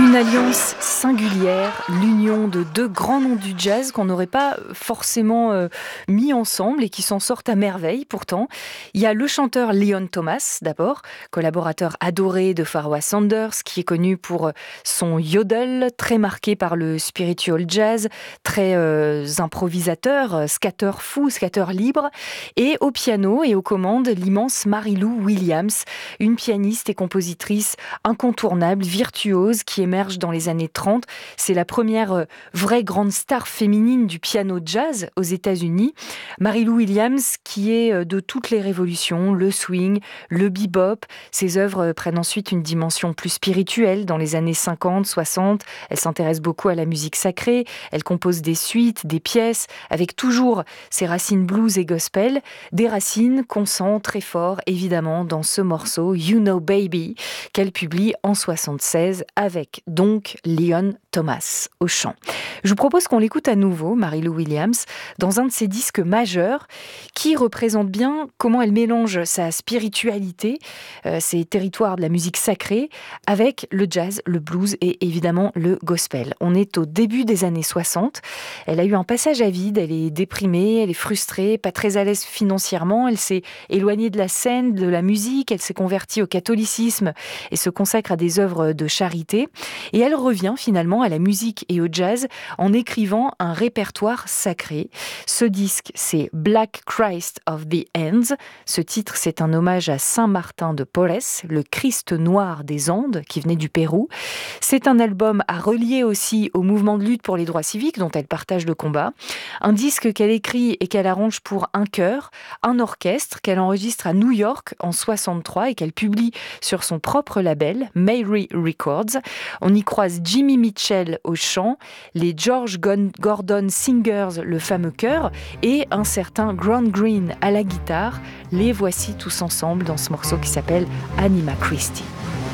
Une alliance singulière, l'union de deux grands noms du jazz qu'on n'aurait pas forcément mis ensemble et qui s'en sortent à merveille pourtant. Il y a le chanteur Leon Thomas d'abord, collaborateur adoré de Pharoah Sanders, qui est connu pour son yodel, très marqué par le spiritual jazz, très improvisateur, scatter fou, scatter libre. Et au piano et aux commandes, l'immense Mary-Lou Williams, une pianiste et compositrice incontournable, virtuose, qui émerge dans les années 30. C'est la première vraie grande star féminine du piano jazz aux États-Unis. Mary-Lou Williams, qui est de toutes les révolutions, le swing, le bebop. Ses œuvres prennent ensuite une dimension plus spirituelle dans les années 50, 60. Elle s'intéresse beaucoup à la musique sacrée. Elle compose des suites, des pièces, avec toujours ses racines blues et gospel. Des racines qu'on sent très fort, évidemment, dans ce morceau You Know Baby, qu'elle publie en 76 avec donc Leon Thomas au chant. Je vous propose qu'on l'écoute à nouveau, Mary-Lou Williams, dans un de ses disques majeurs qui représente bien comment elle mélange sa spiritualité, ses territoires de la musique sacrée, avec le jazz, le blues et évidemment le gospel. On est au début des années 60. Elle a eu un passage à vide, elle est déprimée, elle est frustrée, pas très à l'aise financièrement, elle s'est éloignée de la scène, de la musique, elle s'est convertie au catholicisme et se consacre à des œuvres de charité. Et elle revient finalement à la musique et au jazz en écrivant un répertoire sacré. Ce disque, c'est Black Christ of the Andes. Ce titre, c'est un hommage à Saint Martin de Porres, le Christ noir des Andes, qui venait du Pérou. C'est un album à relier aussi au mouvement de lutte pour les droits civiques dont elle partage le combat. Un disque qu'elle écrit et qu'elle arrange pour un chœur, un orchestre, qu'elle enregistre à New York en 63 et qu'elle publie sur son propre label, Mary Records. On y croise Jimmy Mitchell au chant, les George Gordon Singers, le fameux chœur, et un certain Grant Green à la guitare. Les voici tous ensemble dans ce morceau qui s'appelle Anima Christi.